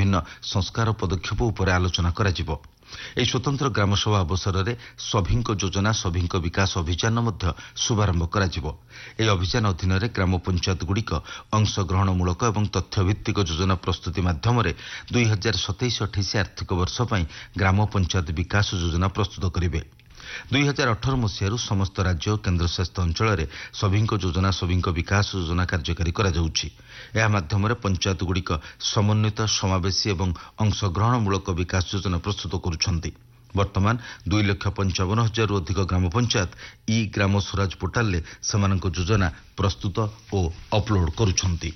ବିଭିନ୍ନ ସଂସ୍କାର ପଦକ୍ଷେପ ଉପରେ ଆଲୋଚନା କରାଯିବ। ଏହି ସ୍ୱତନ୍ତ୍ର ଗ୍ରାମସଭା ଅବସରରେ ସଭିଙ୍କ ଯୋଜନା ସଭିଙ୍କ ବିକାଶ ଅଭିଯାନ ମଧ୍ୟ ଶୁଭାରମ୍ଭ କରାଯିବ। ଏହି ଅଭିଯାନ ଅଧୀନରେ ଗ୍ରାମ ପଞ୍ଚାୟତଗୁଡ଼ିକ ଅଂଶଗ୍ରହଣମୂଳକ ଏବଂ ତଥ୍ୟଭିତ୍ତିକ ଯୋଜନା ପ୍ରସ୍ତୁତି ମାଧ୍ୟମରେ 2027-28 ଆର୍ଥିକ ବର୍ଷ ପାଇଁ ଗ୍ରାମ ପଞ୍ଚାୟତ ବିକାଶ ଯୋଜନା ପ୍ରସ୍ତୁତ କରିବେ। 2018 ମସିହାରୁ ସମସ୍ତ ରାଜ୍ୟ ଓ କେନ୍ଦ୍ରଶାସିତ ଅଞ୍ଚଳରେ ସଭିଙ୍କ ଯୋଜନା ସଭିଙ୍କ ବିକାଶ ଯୋଜନା କାର୍ଯ୍ୟକାରୀ କରାଯାଉଛି। ଏହା ମାଧ୍ୟମରେ ପଞ୍ଚାୟତଗୁଡ଼ିକ ସମନ୍ୱିତ ସମାବେଶୀ ଏବଂ ଅଂଶଗ୍ରହଣମୂଳକ ବିକାଶ ଯୋଜନା ପ୍ରସ୍ତୁତ କରୁଛନ୍ତି। ବର୍ତ୍ତମାନ 2,55,000ରୁ ଅଧିକ ଗ୍ରାମ ପଞ୍ଚାୟତ ଇ ଗ୍ରାମ ସ୍ୱରାଜ ପୋର୍ଟାଲରେ ସେମାନଙ୍କ ଯୋଜନା ପ୍ରସ୍ତୁତ ଓ ଅପଲୋଡ କରୁଛନ୍ତି।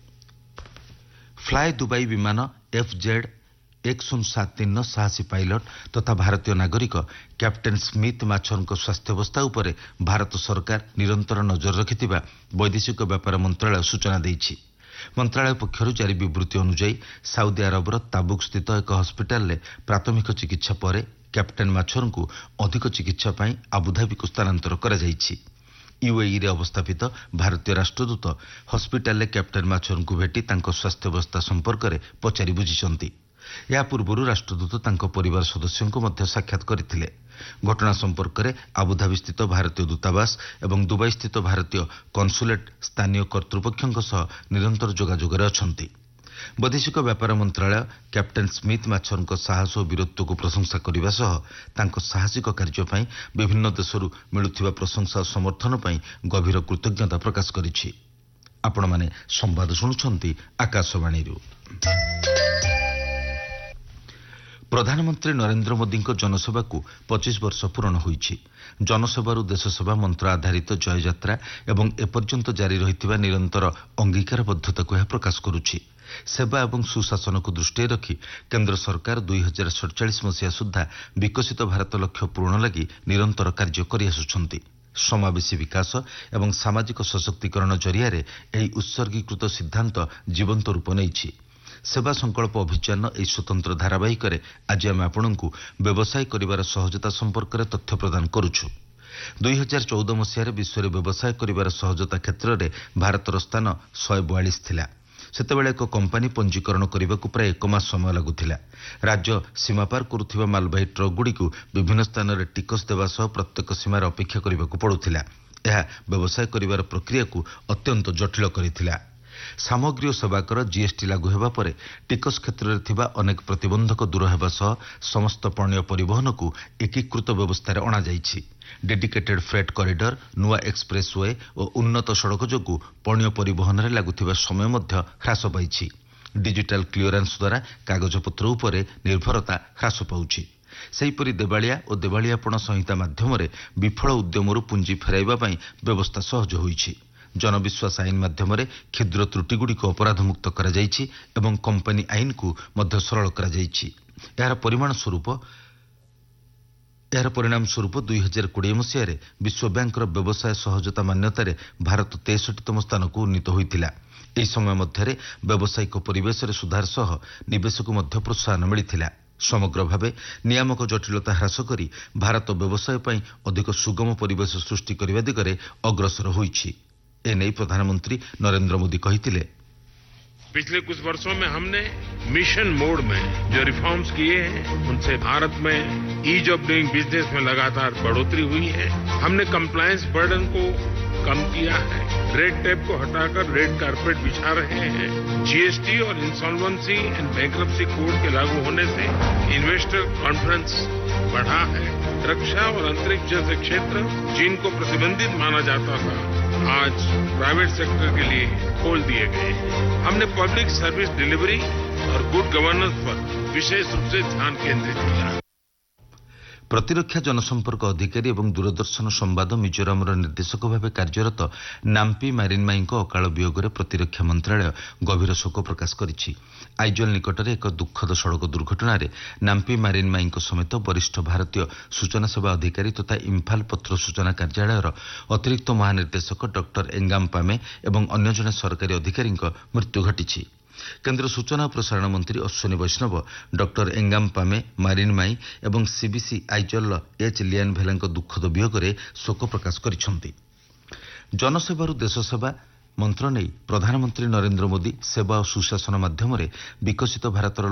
ଫ୍ଲାଏ ଦୁବାଇ ବିମାନ FZ-1073ର ସାହସୀ ପାଇଲଟ ତଥା ଭାରତୀୟ ନାଗରିକ କ୍ୟାପ୍ଟେନ୍ ସ୍ମିଥ୍ ମାଛରଙ୍କ ସ୍ୱାସ୍ଥ୍ୟାବସ୍ଥା ଉପରେ ଭାରତ ସରକାର ନିରନ୍ତର ନଜର ରଖିଥିବା ବୈଦେଶିକ ବ୍ୟାପାର ମନ୍ତ୍ରଣାଳୟ ସୂଚନା ଦେଇଛି। ମନ୍ତ୍ରଣାଳୟ ପକ୍ଷରୁ ଜାରି ବିବୃତ୍ତି ଅନୁଯାୟୀ ସାଉଦି ଆରବର ତାବୁକ ସ୍ଥିତ ଏକ ହସ୍ପିଟାଲରେ ପ୍ରାଥମିକ ଚିକିତ୍ସା ପରେ କ୍ୟାପ୍ଟେନ୍ ମାଛରଙ୍କୁ ଅଧିକ ଚିକିତ୍ସା ପାଇଁ ଆବୁଧାବିକୁ ସ୍ଥାନାନ୍ତର କରାଯାଇଛି। ୟୁଏଇରେ ଅବସ୍ଥାପିତ ଭାରତୀୟ ରାଷ୍ଟ୍ରଦୂତ ହସ୍ପିଟାଲରେ କ୍ୟାପ୍ଟେନ୍ ମାଛରଙ୍କୁ ଭେଟି ତାଙ୍କ ସ୍ୱାସ୍ଥ୍ୟାବସ୍ଥା ସମ୍ପର୍କରେ ପଚାରି ବୁଝିଛନ୍ତି। ଏହା ପୂର୍ବରୁ ରାଷ୍ଟ୍ରଦୂତ ତାଙ୍କ ପରିବାର ସଦସ୍ୟଙ୍କୁ ମଧ୍ୟ ସାକ୍ଷାତ କରିଥିଲେ। ଘଟଣା ସମ୍ପର୍କରେ ଆବୁଧାବିସ୍ଥିତ ଭାରତୀୟ ଦୂତାବାସ ଏବଂ ଦୁବାଇସ୍ଥିତ ଭାରତୀୟ କନସୁଲେଟ୍ ସ୍ଥାନୀୟ କର୍ତ୍ତୃପକ୍ଷଙ୍କ ସହ ନିରନ୍ତର ଯୋଗାଯୋଗରେ ଅଛନ୍ତି। ବୈଦେଶିକ ବ୍ୟାପାର ମନ୍ତ୍ରଣାଳୟ କ୍ୟାପ୍ଟେନ୍ ସ୍ମିଥ୍ ମାଛରଙ୍କ ସାହସ ଓ ବୀରତ୍ୱକୁ ପ୍ରଶଂସା କରିବା ସହ ତାଙ୍କ ସାହସିକ କାର୍ଯ୍ୟ ପାଇଁ ବିଭିନ୍ନ ଦେଶରୁ ମିଳୁଥିବା ପ୍ରଶଂସା ଓ ସମର୍ଥନ ପାଇଁ ଗଭୀର କୃତଜ୍ଞତା ପ୍ରକାଶ କରିଛି। ଆପଣମାନେ ସମ୍ବାଦ ଶୁଣୁଛନ୍ତି ଆକାଶବାଣୀରୁ। ପ୍ରଧାନମନ୍ତ୍ରୀ ନରେନ୍ଦ୍ର ମୋଦିଙ୍କ ଜନସେବାକୁ 25 ବର୍ଷ ପୂରଣ ହୋଇଛି। ଜନସେବାରୁ ଦେଶସେବା ମନ୍ତ୍ର ଆଧାରିତ ଜୟଯାତ୍ରା ଏବଂ ଏପର୍ଯ୍ୟନ୍ତ ଜାରି ରହିଥିବା ନିରନ୍ତର ଅଙ୍ଗୀକାରବଦ୍ଧତାକୁ ଏହା ପ୍ରକାଶ କରୁଛି। ସେବା ଏବଂ ସୁଶାସନକୁ ଦୃଷ୍ଟିରେ ରଖି କେନ୍ଦ୍ର ସରକାର 2047 ମସିହା ସୁଦ୍ଧା ବିକଶିତ ଭାରତ ଲକ୍ଷ୍ୟ ପୂରଣ ଲାଗି ନିରନ୍ତର କାର୍ଯ୍ୟ କରିଆସୁଛନ୍ତି। ସମାବେଶୀ ବିକାଶ ଏବଂ ସାମାଜିକ ସଶକ୍ତିକରଣ ଜରିଆରେ ଏହି ଉତ୍ସର୍ଗୀକୃତ ସିଦ୍ଧାନ୍ତ ଜୀବନ୍ତ ରୂପ ନେଇଛି। ସେବା ସଂକଳ୍ପ ଅଭିଯାନ ଏହି ସ୍ୱତନ୍ତ୍ର ଧାରାବାହିକରେ ଆଜି ଆମେ ଆପଣଙ୍କୁ ବ୍ୟବସାୟ କରିବାର ସହଜତା ସମ୍ପର୍କରେ ତଥ୍ୟ ପ୍ରଦାନ କରୁଛୁ। 2014 ମସିହାରେ ବିଶ୍ୱରେ ବ୍ୟବସାୟ କରିବାର ସହଜତା କ୍ଷେତ୍ରରେ ଭାରତର ସ୍ଥାନ 142 ଥିଲା। ସେତେବେଳେ ଏକ କମ୍ପାନୀ ପଞ୍ଜୀକରଣ କରିବାକୁ ପ୍ରାୟ 1 ମାସ ସମୟ ଲାଗୁଥିଲା। ରାଜ୍ୟ ସୀମାପାର କରୁଥିବା ମାଲବାହୀ ଟ୍ରକ୍ଗୁଡ଼ିକୁ ବିଭିନ୍ନ ସ୍ଥାନରେ ଟିକସ ଦେବା ସହ ପ୍ରତ୍ୟେକ ସୀମାରେ ଅପେକ୍ଷା କରିବାକୁ ପଡୁଥିଲା। ଏହା ବ୍ୟବସାୟ କରିବାର ପ୍ରକ୍ରିୟାକୁ ଅତ୍ୟନ୍ତ ଜଟିଳ କରିଥିଲା। ସାମଗ୍ରୀ ଓ ସେବାକର GST ଲାଗୁ ହେବା ପରେ ଟିକସ କ୍ଷେତ୍ରରେ ଥିବା ଅନେକ ପ୍ରତିବନ୍ଧକ ଦୂର ହେବା ସହ ସମସ୍ତ ପଣ୍ୟ ପରିବହନକୁ ଏକୀକୃତ ବ୍ୟବସ୍ଥାରେ ଅଣାଯାଇଛି। ଡେଡିକେଟେଡ୍ ଫ୍ରେଟ୍ କରିଡର, ନୂଆ ଏକ୍ସପ୍ରେସ ୱେ ଓ ଉନ୍ନତ ସଡ଼କ ଯୋଗୁଁ ପଣ୍ୟ ପରିବହନରେ ଲାଗୁଥିବା ସମୟ ମଧ୍ୟ ହ୍ରାସ ପାଇଛି। ଡିଜିଟାଲ କ୍ଲିୟରାନ୍ସ ଦ୍ୱାରା କାଗଜପତ୍ର ଉପରେ ନିର୍ଭରତା ହ୍ରାସ ପାଉଛି। ସେହିପରି ଦେବାଳିଆ ଓ ଦେବାଳିଆପଣ ସଂହିତା ମାଧ୍ୟମରେ ବିଫଳ ଉଦ୍ୟମରୁ ପୁଞ୍ଜି ଫେରାଇବା ପାଇଁ ବ୍ୟବସ୍ଥା ସହଜ ହୋଇଛି। ଜନବିଶ୍ୱାସ ଆଇନ ମାଧ୍ୟମରେ କ୍ଷୁଦ୍ର ତ୍ରୁଟିଗୁଡ଼ିକୁ ଅପରାଧମୁକ୍ତ କରାଯାଇଛି ଏବଂ କମ୍ପାନୀ ଆଇନକୁ ମଧ୍ୟ ସରଳ କରାଯାଇଛି। ଏହାର ପରିଣାମ ସ୍ୱରୂପ 2020 ମସିହାରେ ବିଶ୍ୱ ବ୍ୟାଙ୍କର ବ୍ୟବସାୟ ସହଜତା ମାନ୍ୟତାରେ ଭାରତ 63ତମ ସ୍ଥାନକୁ ଉନ୍ନୀତ ହୋଇଥିଲା। ଏହି ସମୟ ମଧ୍ୟରେ ବ୍ୟବସାୟିକ ପରିବେଶରେ ସୁଧାର ସହ ନିବେଶକୁ ମଧ୍ୟ ପ୍ରୋତ୍ସାହନ ମିଳିଥିଲା। ସମଗ୍ର ଭାବେ ନିୟାମକ ଜଟିଳତା ହ୍ରାସ କରି ଭାରତ ବ୍ୟବସାୟ ପାଇଁ ଅଧିକ ସୁଗମ ପରିବେଶ ସୃଷ୍ଟି କରିବା ଦିଗରେ ଅଗ୍ରସର ହୋଇଛି। एनई प्रधानमंत्री नरेंद्र मोदी कहते पिछले कुछ वर्षों में हमने मिशन मोड में जो रिफॉर्म्स किए हैं उनसे भारत में ईज ऑफ डूइंग बिजनेस में लगातार बढ़ोतरी हुई है। हमने कंप्लायंस बर्डन को कम किया है, रेड टेप को हटाकर रेड कारपेट बिछा रहे हैं। GST और इंसॉल्वेंसी एंड बैंक्रप्सी कोड के लागू होने से इन्वेस्टर कॉन्फिडेंस बढ़ा है। रक्षा और अंतरिक्ष जैसे क्षेत्र जिनको प्रतिबंधित माना जाता था आज प्राइवेट सेक्टर के लिए खोल दिए गए। हमने पब्लिक सर्विस डिलीवरी और गुड गवर्नेंस पर विशेष रूप से ध्यान केंद्रित किया। प्रतिरक्षा जनसंपर्क अधिकारी और दूरदर्शन संवाद मिजोरामर निर्देशक भाव कार्यरत नाम्पी मारिनमाईଙ୍କ अकाल वियोगरे प्रतिरक्षा मंत्रालय गभीर शोक प्रकाश करिछि। आइजल निकटरे एक दुखद सड़क दुर्घटना नाम्पी मारिनमाईଙ୍କ समेत वरिष्ठ भारतीय सूचना सेवा अधिकारी तथा इम्फाल पत्र सूचना कार्यालयर अतिरिक्त महानिर्देशक डॉक्टर एंगाम पामे और अन्य जने सरकारी अधिकारी मृत्यु घटी। केंद्र सूचना और प्रसारण मंत्री अश्विनी वैष्णव डॉक्टर एंगाम पामे मारिनमाई और सीबीसी आइजल एच लियान भेलाଙ୍କ दुखद वियोगरे शोक प्रकाश କରିଛନ୍ତି। जनसेवाରୁ देशसेवा मंत्र नहीं प्रधानमंत्री नरेंद्र मोदी सेवा और सुशासन माध्यम विकसित भारतर